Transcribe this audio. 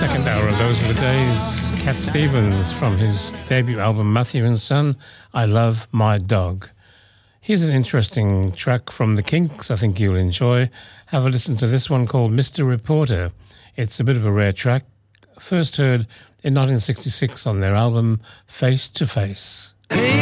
Second hour of Those Were the Days, Cat Stevens from his debut album Matthew and Son, I Love My Dog. Here's an interesting track from the Kinks I think you'll enjoy. Have a listen to this one called Mr. Reporter. It's a bit of a rare track, first heard in 1966 on their album Face to Face.